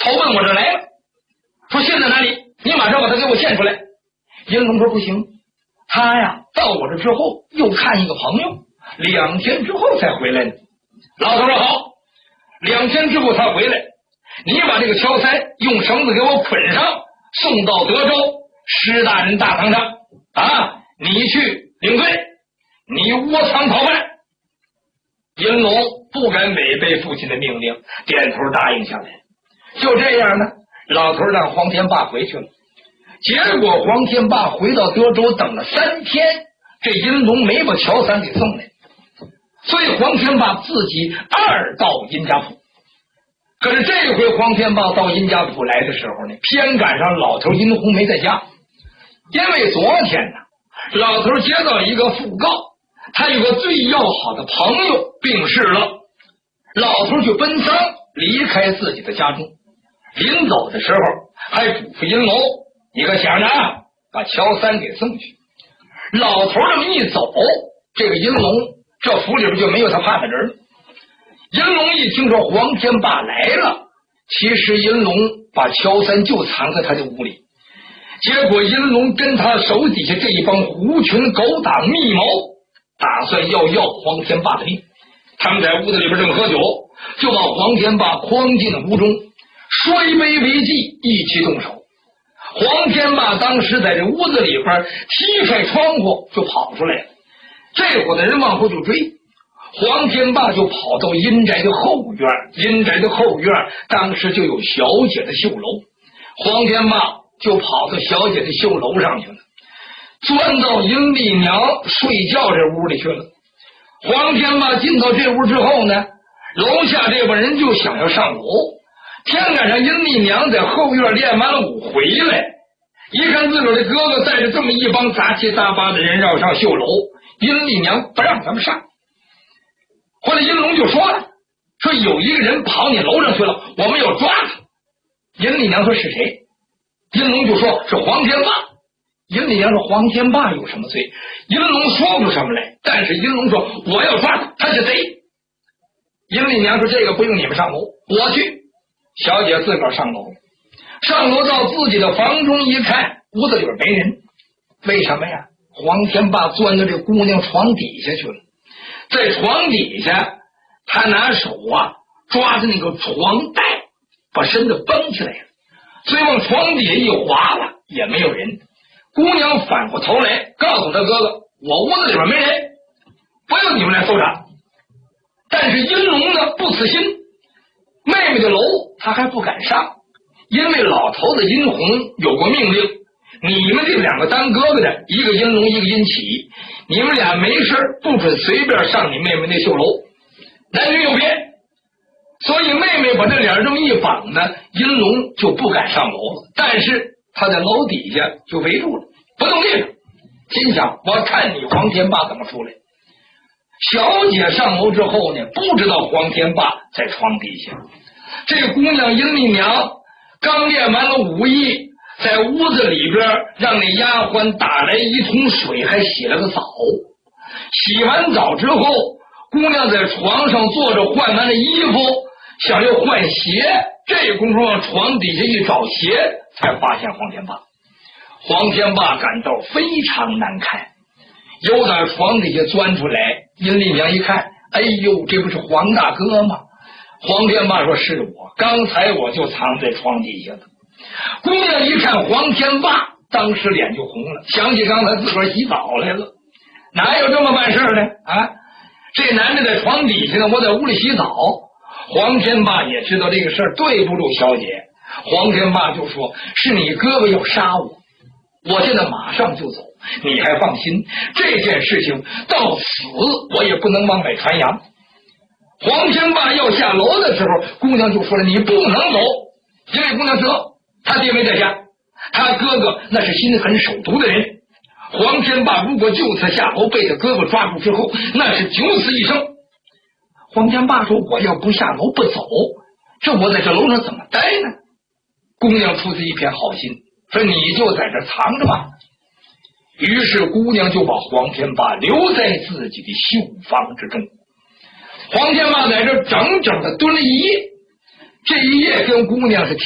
跑奔我这来了，说现在哪里？你马上把他给我献出来。银龙说不行，他呀到我这之后又看一个朋友，2天之后才回来呢。老头说好，2天之后他回来，你把这个乔三用绳子给我捆上，送到德州施大人大堂上啊，你去领罪，你窝藏逃犯。银龙不敢违背父亲的命令，点头答应下来。就这样呢，老头让黄天霸回去了。结果黄天霸回到德州等了3天，这银龙没把乔三给送来，所以黄天霸自己2到殷家府。可是这回黄天霸到殷家府来的时候呢，偏赶上老头殷红没在家，因为昨天呢，老头接到一个讣告，他有个最要好的朋友病逝了，老头去奔丧，离开自己的家中，临走的时候还嘱咐银龙，你可想着啊，把乔三给送去。老头这么一走，这个银龙这府里边就没有他怕的人了。银龙一听说黄天霸来了，其实银龙把乔三就藏在他的屋里，结果银龙跟他手底下这一帮狐群狗党密谋，打算要黄天霸的命。他们在屋子里边正喝酒，就把黄天霸诓进屋中，摔杯为记，一起动手。黄天霸当时在这屋子里边踢开窗户就跑出来了，这伙的人往后就追，黄天霸就跑到阴宅的后院，阴宅的后院当时就有小姐的绣楼，黄天霸就跑到小姐的绣楼上去了，钻到阴丽娘睡觉这屋里去了。黄天霸进到这屋之后呢，楼下这帮人就想要上楼，天赶上阴丽娘在后院练完了舞回来，一看自个儿的哥哥带着这么一帮杂七杂八的人要上绣楼，阴丽娘不让他们上。后来银龙就说了，说有一个人跑你楼上去了，我们要抓他。阴丽娘说是谁？银龙就说是黄天霸。阴丽娘说黄天霸有什么罪？银龙说不出什么来，但是银龙说我要抓他，他是贼。阴丽娘说这个不用你们上楼，我去。小姐自个儿上楼，上楼到自己的房中一看，屋子里边没人。为什么呀？黄天霸钻到这姑娘床底下去了，在床底下他拿手啊抓着那个床带，把身子绷起来了，所以往床底下一滑了，也没有人。姑娘反过头来告诉他哥哥，我屋子里边没人，不用你们来搜查。但是银龙呢不死心，妹妹的楼他还不敢上，因为老头子殷红有过命令，你们这2个当哥哥的，一个殷龙一个殷启，你们俩没事不准随便上你妹妹那绣楼，男女有别。所以妹妹把这脸这么一绑呢，殷龙就不敢上楼了，但是他在楼底下就围住了，不动地方，心想我看你黄天霸怎么出来。小姐上楼之后呢，不知道黄天霸在床底下。这姑娘阴丽娘刚练完了武艺，在屋子里边让那丫鬟打来一桶水，还洗了个澡。洗完澡之后，姑娘在床上坐着，换完了衣服，想要换鞋，这功夫往床底下一找鞋，才发现黄天霸。黄天霸感到非常难看，由打床底下钻出来，阴丽娘一看，哎呦，这不是黄大哥吗？黄天霸说是我，刚才我就藏在床底下的。姑娘一看黄天霸，当时脸就红了，想起刚才自个儿洗澡来了，哪有这么办事的啊？这男的在床底下呢，我在屋里洗澡。黄天霸也知道这个事儿对不住小姐，黄天霸就说是你哥哥要杀我，我现在马上就走，你还放心，这件事情到死我也不能往外传扬。黄天霸要下楼的时候，姑娘就说了，你不能走，因为姑娘知道他爹没在家，他哥哥那是心狠手毒的人，黄天霸如果就此下楼被他哥哥抓住之后，那是九死一生。黄天霸说我要不下楼不走，这我在这楼上怎么待呢？姑娘出自一片好心，说你就在这藏着吧。于是姑娘就把黄天霸留在自己的绣房之中。黄天霸在这整整的蹲了一夜，这一夜跟姑娘是